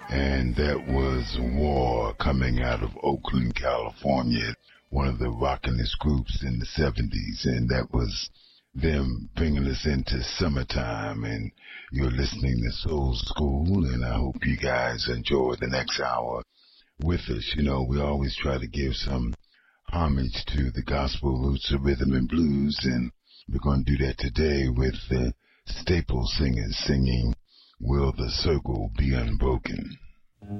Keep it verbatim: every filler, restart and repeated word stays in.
and that was War, coming out of Oakland, California, one of the rockin'est groups in the seventies, and that was them bringing us into summertime. And you're listening to Soul School, and I hope you guys enjoy the next hour with us. You know, we always try to give some homage to the gospel roots of rhythm and blues, and we're going to do that today with the staple singers singing Will the Circle Be Unbroken.